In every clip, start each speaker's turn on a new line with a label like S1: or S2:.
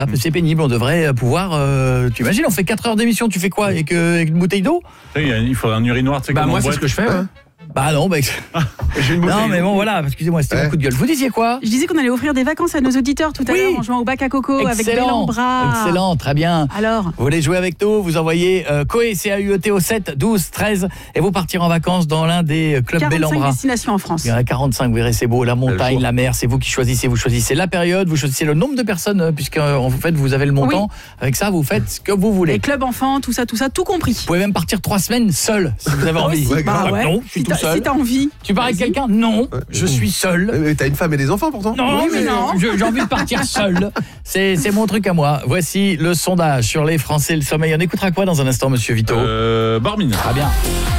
S1: C'est pénible, on devrait pouvoir... tu imagines, on fait 4 heures d'émission, tu fais quoi avec une bouteille d'eau?
S2: Il faut un urinoir, tu sais.
S3: Moi, c'est ce que je fais. Ouais.
S1: Bah non, non, mais bon, voilà, excusez-moi, c'était mon coup de gueule. Vous disiez quoi?
S4: Je disais qu'on allait offrir des vacances à nos auditeurs tout à l'heure en jouant au bac à coco avec Bellambra.
S1: Excellent, très bien.
S4: Alors,
S1: vous voulez jouer avec nous, vous envoyez COE, CAUET au 7 12 13 et vous partirez en vacances dans l'un des clubs Bellambra.
S4: 45 destinations en France.
S1: Il y en a 45, vous verrez, c'est beau, la montagne, la mer, c'est vous qui choisissez, vous choisissez la période, vous choisissez le nombre de personnes, puisque en fait vous avez le montant. Oui. Avec ça, vous faites ce que vous voulez.
S4: Les clubs enfants, tout ça, tout compris.
S1: Vous pouvez même partir 3 semaines seul, si vous avez envie.
S4: Non,
S1: je suis tout seul.
S4: Si t'as envie.
S1: Tu pars avec quelqu'un? Non, je suis seul.
S5: Mais t'as une femme et des enfants pourtant?
S1: Non, mais non. J'ai envie de partir seul. C'est mon truc à moi. Voici le sondage sur les Français et le sommeil. On écoutera quoi dans un instant, monsieur Vito?
S2: Barmine.
S1: Très bien.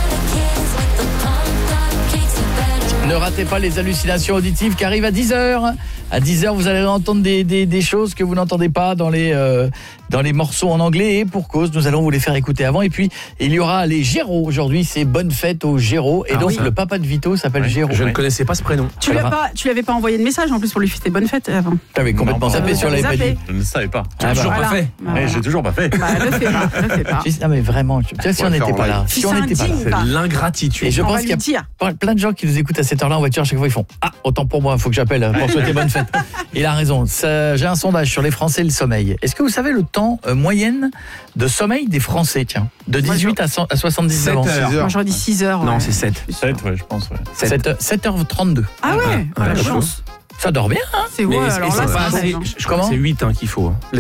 S1: Ne ratez pas les hallucinations auditives qui arrivent à 10h. À 10h, vous allez entendre des choses que vous n'entendez pas dans les morceaux en anglais. Et pour cause, nous allons vous les faire écouter avant. Et puis, il y aura les Géraud. Aujourd'hui, c'est bonne fête aux Géraud. Et donc, le papa de Vito s'appelle Géraud.
S3: Je ne connaissais pas ce prénom.
S4: Tu lui avais pas envoyé de message en plus pour lui souhaiter bonne fête avant?
S1: T'avais complètement zappé sur l'avais pas dit.
S2: Je ne savais pas.
S3: Tu n'as toujours pas fait.
S2: J'ai toujours pas fait.
S4: Le fais pas.
S1: Non mais vraiment, si on n'était pas là. Si on n'était pas là.
S3: C'est l'ingratitude.
S1: Et je pense qu'il y a plein de gens qui nous écoutent à cette heure-là en voiture. À chaque fois, ils font autant pour moi, il faut que j'appelle pour souhaiter bonne fête. Il a raison. J'ai un sondage sur les Français et le sommeil. Est-ce que vous savez le temps moyenne de sommeil des Français, tiens, de 18 à 79 ans?
S5: 6 heures.
S4: Moi j'aurais dit 6 heures.
S3: Non, c'est 7.
S2: 7, je pense.
S1: 7h32.
S4: Ah ouais, la chance.
S1: Ça dort bien, hein?
S4: C'est alors là,
S3: c'est pas assez. Je crois que c'est 8 qu'il faut.